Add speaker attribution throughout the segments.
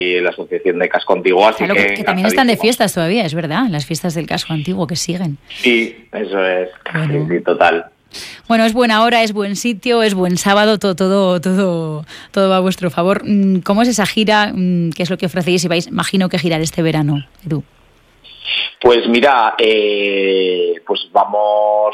Speaker 1: y la Asociación de Casco Antiguo, así
Speaker 2: claro, que también están de fiestas todavía, es verdad, las fiestas del Casco Antiguo que siguen.
Speaker 1: Sí, eso es,
Speaker 2: bueno.
Speaker 1: sí, total.
Speaker 2: Bueno, es buena hora, es buen sitio, es buen sábado, todo va a vuestro favor. ¿Cómo es esa gira? ¿Qué es lo que ofrecéis? Y vais, imagino que girar este verano, Edu.
Speaker 1: Pues mira, pues vamos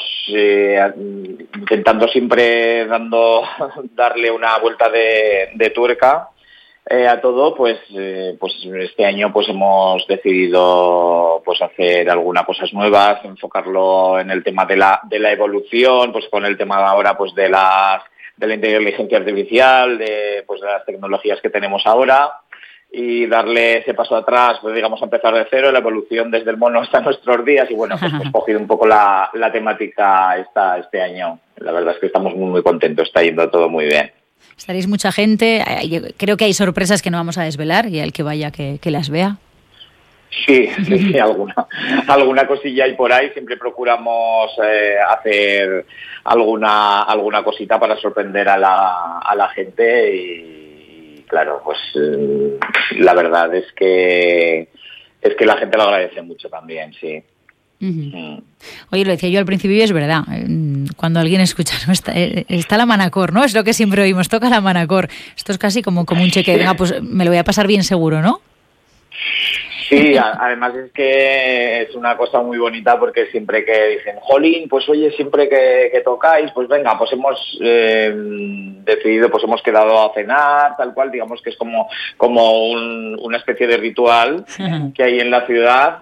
Speaker 1: intentando siempre darle una vuelta de tuerca a todo, pues este año pues hemos decidido pues hacer algunas cosas nuevas, enfocarlo en el tema de la evolución, pues con el tema ahora pues de la inteligencia artificial, de las tecnologías que tenemos ahora, y darle ese paso atrás, pues digamos, a empezar de cero, la evolución desde el mono hasta nuestros días, y bueno, pues hemos cogido un poco la temática este año. La verdad es que estamos muy contentos, está yendo todo muy bien.
Speaker 2: Estaréis mucha gente, creo que hay sorpresas que no vamos a desvelar, y el que vaya que las vea.
Speaker 1: Sí, alguna cosilla hay por ahí. Siempre procuramos hacer alguna cosita para sorprender a la gente, y claro, pues la verdad es que la gente lo agradece mucho también, sí.
Speaker 2: Oye, lo decía yo al principio y es verdad, cuando alguien escucha, ¿no? está la Manacor, ¿no? Es lo que siempre oímos, toca la Manacor. Esto es casi como un cheque, venga, pues me lo voy a pasar bien seguro, ¿no?
Speaker 1: Sí, además es que es una cosa muy bonita, porque siempre que dicen, jolín, pues oye, siempre que tocáis, pues venga, pues hemos decidido, pues hemos quedado a cenar, tal cual, digamos que es como una especie de ritual que hay en la ciudad,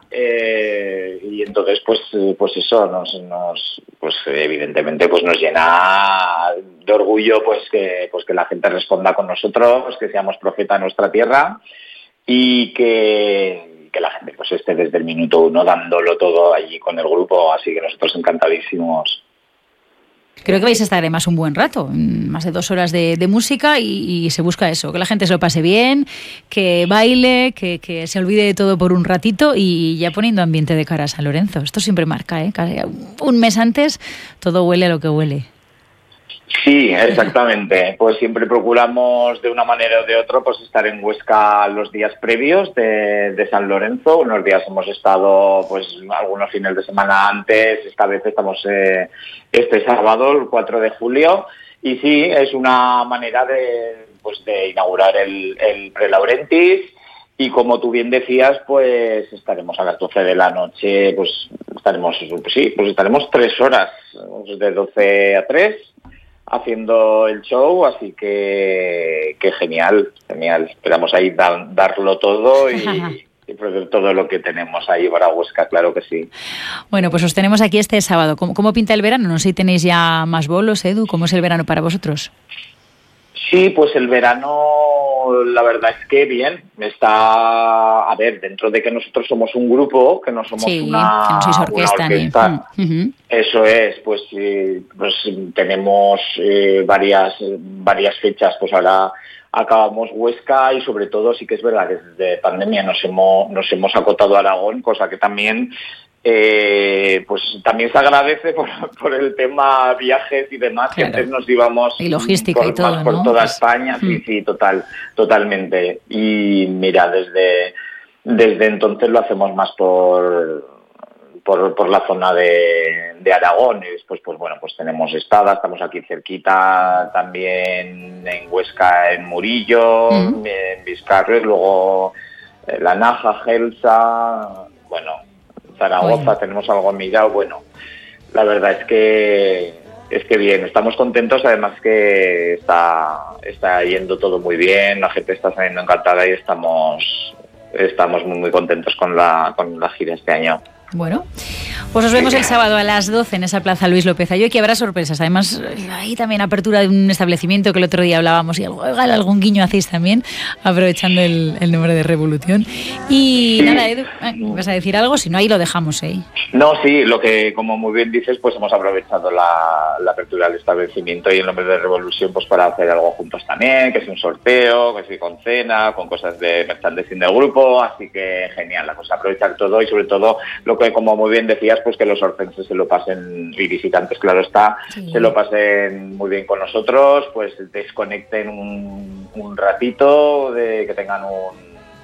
Speaker 1: y entonces pues eso pues evidentemente pues nos llena de orgullo pues que la gente responda con nosotros, que seamos profeta en nuestra tierra, y que la gente pues esté desde el minuto uno dándolo todo allí con el grupo, así que nosotros encantadísimos.
Speaker 2: Creo que vais a estar además un buen rato, más de 2 horas de música, y se busca eso, que la gente se lo pase bien, que baile, que se olvide de todo por un ratito, y ya poniendo ambiente de cara a San Lorenzo. Esto siempre marca, un mes antes todo huele a lo que huele.
Speaker 1: Sí, exactamente. Pues siempre procuramos de una manera o de otra pues estar en Huesca los días previos de San Lorenzo. Unos días hemos estado pues algunos fines de semana antes, esta vez estamos este sábado, el 4 de julio, y sí, es una manera de inaugurar el Pre-Laurentis. Y como tú bien decías, pues estaremos a las 12 de la noche, pues estaremos 3 horas, de 12 a 3, haciendo el show, así que genial. Esperamos ahí darlo todo y perder todo lo que tenemos ahí para Huesca, claro que sí.
Speaker 2: Bueno, pues os tenemos aquí este sábado. ¿Cómo pinta el verano? No sé si tenéis ya más bolos, Edu. ¿Cómo es el verano para vosotros?
Speaker 1: Sí, pues el verano, la verdad es que bien. Está, a ver, dentro de que nosotros somos un grupo, que no somos
Speaker 2: que no sois orquesta.
Speaker 1: Eso es, pues tenemos varias fechas. Pues ahora acabamos Huesca, y sobre todo sí que es verdad que desde pandemia nos hemos acotado a Aragón, cosa que también pues también se agradece por el tema viajes y demás, claro, que antes nos íbamos
Speaker 2: y logística
Speaker 1: por,
Speaker 2: y todo,
Speaker 1: más por
Speaker 2: ¿no?
Speaker 1: toda España, sí, totalmente. Y mira, desde entonces lo hacemos más por la zona de Aragón, y después pues tenemos estamos aquí cerquita también en Huesca, en Murillo, en Vizcarra, luego La Naja, Gelsa, Zaragoza, tenemos algo mirado. Bueno, la verdad es que bien, estamos contentos, además que está yendo todo muy bien, la gente está saliendo encantada, y estamos muy, muy contentos con la gira este año.
Speaker 2: Bueno, pues os vemos el sábado a las 12 en esa Plaza Luis López Ayoy, que habrá sorpresas. Además, hay también apertura de un establecimiento que el otro día hablábamos, y algún guiño hacéis también, aprovechando el nombre de Revolución. Y nada, Edu, ¿vas a decir algo? Si no, ahí lo dejamos, ¿eh?
Speaker 1: No, sí, lo que, como muy bien dices, pues hemos aprovechado la apertura del establecimiento y el nombre de Revolución pues para hacer algo juntos también, que es un sorteo, que sí, con cena, con cosas de merchandising del grupo, así que genial, la cosa, aprovechar todo, y sobre todo lo que, como muy bien decías, pues que los orcenses se lo pasen, y visitantes, claro está, se lo pasen muy bien con nosotros, pues desconecten un ratito, que tengan un